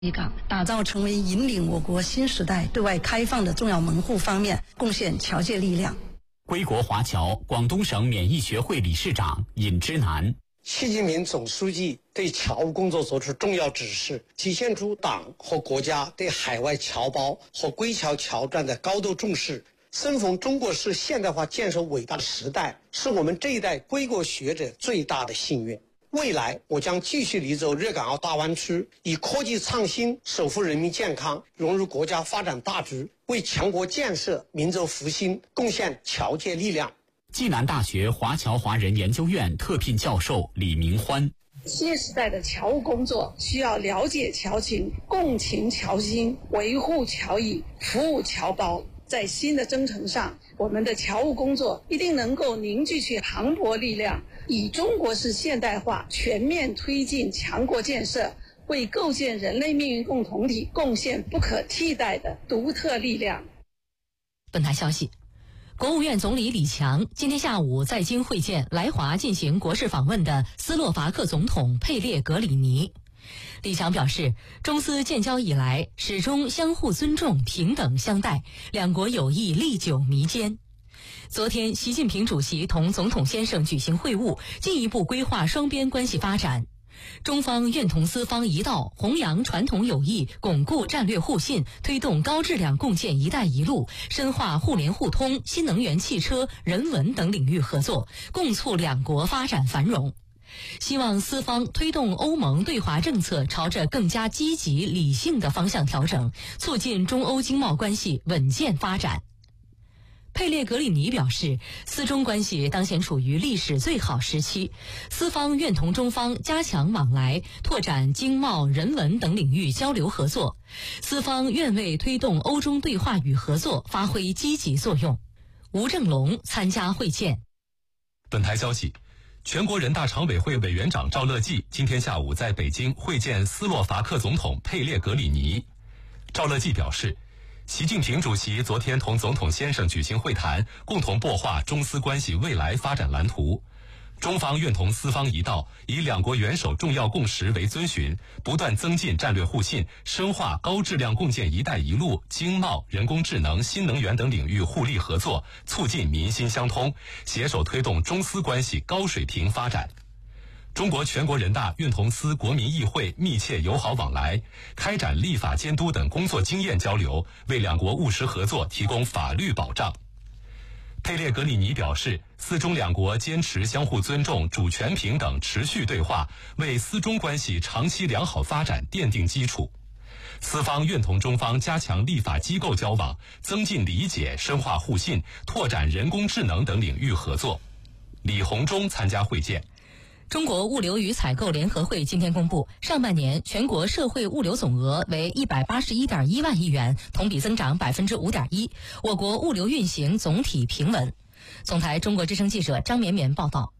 港打造成为引领我国新时代对外开放的重要门户方面贡献侨界力量。 归国华侨广东省免疫学会理事长尹之南。 习近平总书记对侨务工作作出重要指示，体现出党和国家对海外侨胞和归侨侨眷的高度重视。生逢中国式现代化建设伟大的时代，是我们这一代归国学者最大的幸运。未来我将继续力走粤港澳大湾区，以科技创新守护人民健康，融入国家发展大局，为强国建设、民族复兴贡献侨界力量。 暨南大学华侨华人研究院特聘教授李明欢。 新时代的侨务工作需要了解侨情、共情侨心、维护侨谊、服务侨胞。在新的征程上，我们的侨务工作一定能够凝聚起磅礴力量，以中国式现代化全面推进强国建设，为构建人类命运共同体贡献不可替代的独特力量。 本台消息，国务院总理李强今天下午在京会见来华进行国事访问的斯洛伐克总统佩列格里尼。李强表示，中斯建交以来始终相互尊重、平等相待，两国友谊历久弥坚。昨天，习近平主席同总统先生举行会晤，进一步规划双边关系发展。中方愿同斯方一道，弘扬传统友谊，巩固战略互信，推动高质量共建“一带一路”，深化互联互通、新能源汽车、人文等领域合作，共促两国发展繁荣。希望斯方推动欧盟对华政策朝着更加积极理性的方向调整，促进中欧经贸关系稳健发展。佩列格里尼表示，斯中关系当前处于历史最好时期，斯方愿同中方加强往来，拓展经贸、人文等领域交流合作。斯方愿为推动欧中对话与合作发挥积极作用。吴正龙参加会见。 本台消息，全国人大常委会委员长赵乐际今天下午在北京会见斯洛伐克总统佩列格里尼。赵乐际表示，习近平主席昨天同总统先生举行会谈，共同擘画中斯关系未来发展蓝图。中方愿同斯方一道，以两国元首重要共识为遵循，不断增进战略互信，深化高质量共建“一带一路”经贸、人工智能、新能源等领域互利合作，促进民心相通，携手推动中斯关系高水平发展。中国全国人大愿同斯国民议会密切友好往来，开展立法监督等工作经验交流，为两国务实合作提供法律保障。佩列格里尼表示，斯中两国坚持相互尊重、主权平等，持续对话，为斯中关系长期良好发展奠定基础。斯方愿同中方加强立法机构交往，增进理解，深化互信，拓展人工智能等领域合作。李鸿忠参加会见。 中国物流与采购联合会今天公布，上半年全国社会物流总额为181.1万亿元，同比增长5.1%。我国物流运行总体平稳。总台中国之声记者张绵绵报道。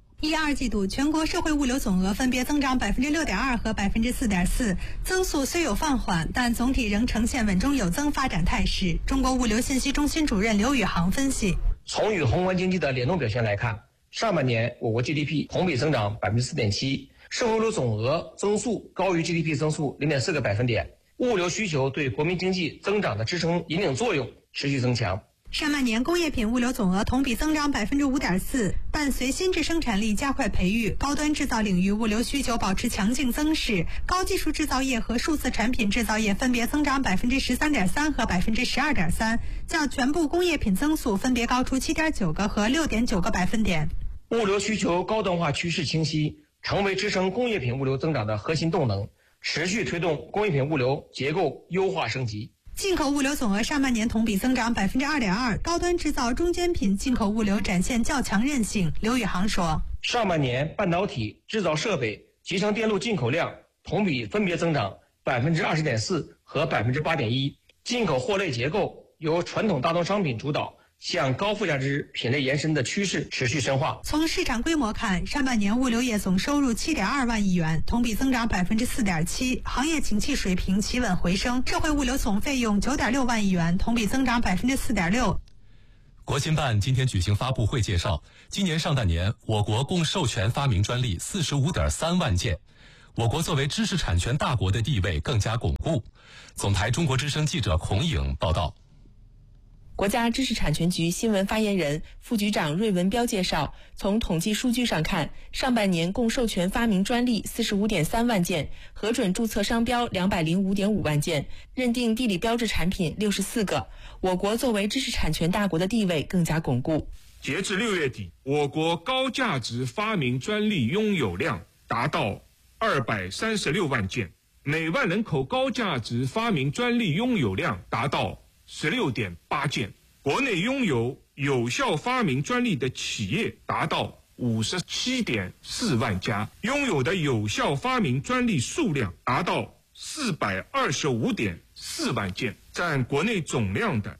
1、2季度全国社会物流总额分别增长6.2%和4.4%，增速虽有放缓，但总体仍呈现稳中有增发展态势。中国物流信息中心主任刘宇航分析， 从与宏观经济的联动表现来看，上半年我国 GDP 同比增长4.7%，社会物流总额增速高于 GDP 增速0.4个百分点，物流需求对国民经济增长的支撑引领作用持续增强。 上半年工业品物流总额同比增长5.4%，伴随新质生产力加快培育，高端制造领域物流需求保持强劲增势，高技术制造业和数字产品制造业分别增长13.3%和12.3%，较全部工业品增速分别高出7.9个和6.9个百分点。 物流需求高端化趋势清晰，成为支撑工业品物流增长的核心动能，持续推动工业品物流结构优化升级。 进口物流总额上半年同比增长2.2%，高端制造中间品进口物流展现较强韧性。刘宇航说， 上半年半导体、制造设备、集成电路进口量同比分别增长20.4%和8.1%，进口货类结构由传统大宗商品主导，向高附加值品类延伸的趋势持续深化。 从市场规模看，上半年物流业总收入7.2万亿元，同比增长4.7%，行业景气水平企稳回升。社会物流总费用9.6万亿元，同比增长4.6%。 国新办今天举行发布会介绍，今年上半年我国共授权发明专利45.3万件， 我国作为知识产权大国的地位更加巩固。总台中国之声记者孔颖报道。 国家知识产权局新闻发言人、副局长芮文彪介绍，从统计数据上看，上半年共授权发明专利 45.3 万件，核准注册商标 205.5 万件，认定地理标志产品64个。我国作为知识产权大国的地位更加巩固。 截至6月底，我国高价值发明专利拥有量达到236万件，每万人口高价值发明专利拥有量达到16.8件，国内拥有有效发明专利的企业达到57.4万家，拥有的有效发明专利数量达到425.4万件，占国内总量的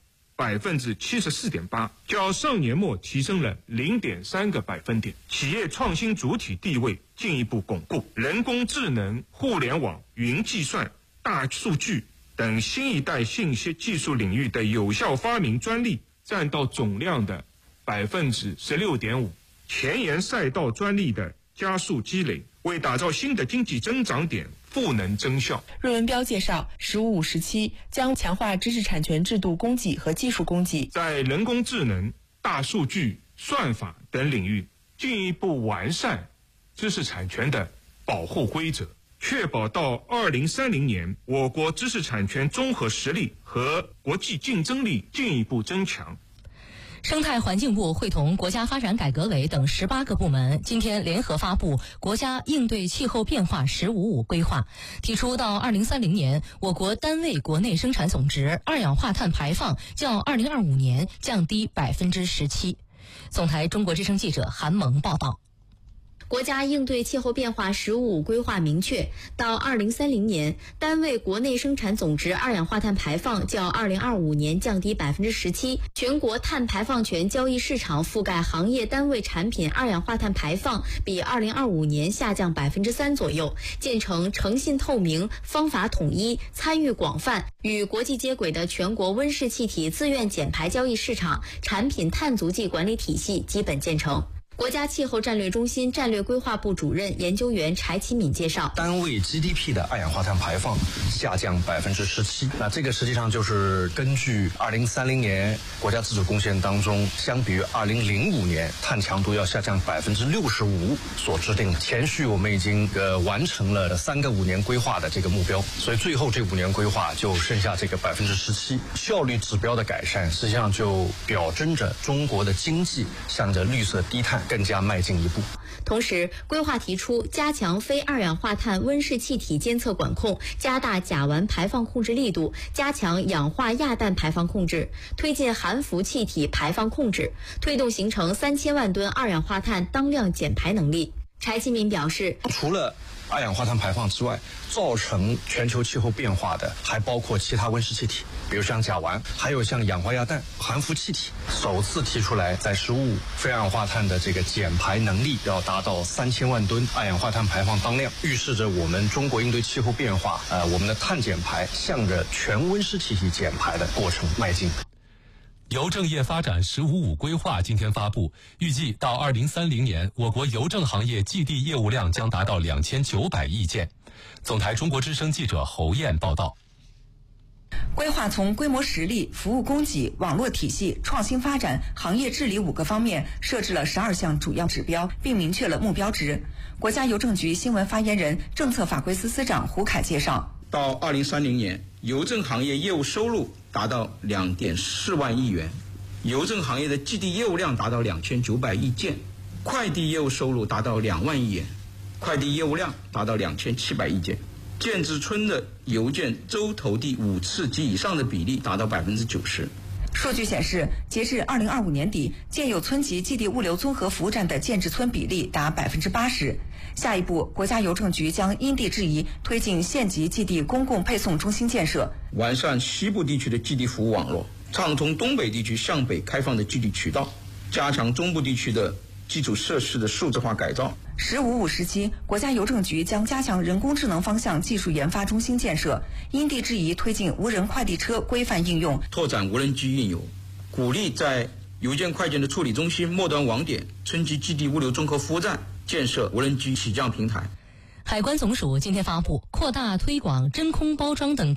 74.8%，较上年末提升了0.3个百分点。企业创新主体地位进一步巩固，人工智能、互联网、云计算、大数据等新一代信息技术领域的有效发明专利占到总量的16.5%，前沿赛道专利的加速积累，为打造新的经济增长点赋能增效。 芮文彪介绍，15-5时期将强化知识产权制度供给和技术供给， 在人工智能、大数据、算法等领域进一步完善知识产权的保护规则，确保到2030年，我国知识产权综合实力和国际竞争力进一步增强。 生态环境部会同国家发展改革委等18个部门今天联合发布国家应对气候变化“15·5”规划，提出到2030年，我国单位国内生产总值二氧化碳排放较2025年降低17%。总台中国之声记者韩萌报道。 国家应对气候变化“15·5”规划明确，到2030年，单位国内生产总值二氧化碳排放较2025年降低17%，全国碳排放权交易市场覆盖行业单位产品二氧化碳排放比2025年下降3%左右，建成诚信透明、方法统一、参与广泛、与国际接轨的全国温室气体自愿减排交易市场产品碳足迹管理体系基本建成。国家气候战略中心战略规划部主任研究员柴启敏介绍， 单位 GDP 的二氧化碳排放下降17%，那这个实际上就是根据2030年国家自主贡献当中，相比于2005年碳强度要下降65%所制定的。前续我们已经完成了3个5年规划的这个目标，所以最后这5年规划就剩下这个17%。效率指标的改善，实际上就表征着中国的经济向着绿色低碳更加迈进一步。 同时，规划提出加强非二氧化碳温室气体监测管控，加大甲烷排放控制力度，加强氧化亚氮排放控制，推进含氟气体排放控制，推动形成3000万吨二氧化碳当量减排能力。柴启敏表示， 除了二氧化碳排放之外，造成全球气候变化的还包括其他温室气体，比如像甲烷，还有像氧化亚氮、含氟气体。首次提出来，在15非二氧化碳的这个减排能力要达到3000万吨二氧化碳排放当量，预示着我们中国应对气候变化，我们的碳减排向着全温室气体减排的过程迈进。 邮政业发展“15·5”规划今天发布，预计到2030年，我国邮政行业寄递业务量将达到2900亿件。总台中国之声记者侯燕报道。 规划从规模实力、服务供给、网络体系、创新发展、行业治理5个方面设置了12项主要指标，并明确了目标值。国家邮政局新闻发言人、政策法规司司长胡凯介绍， 到2030年，邮政行业业务收入达到2.4万亿元，邮政行业的寄递业务量达到2900亿件，快递业务收入达到2万亿元，快递业务量达到2700亿件。建制村的邮件周投递5次及以上的比例达到90%。 数据显示，截至2025年底，建有村级寄递物流综合服务站的建制村比例达80%。下一步，国家邮政局将因地制宜推进县级寄递公共配送中心建设， 完善西部地区的寄递服务网络，畅通东北地区向北开放的寄递渠道，加强中部地区的基础设施的数字化改造。 15·5时期，国家邮政局将加强人工智能方向技术研发中心建设，因地制宜推进无人快递车规范应用， 拓展无人机运邮，鼓励在邮件快件的处理中心、末端网点、村级寄递物流综合服务站建设无人机起降平台。 海关总署今天发布扩大推广真空包装等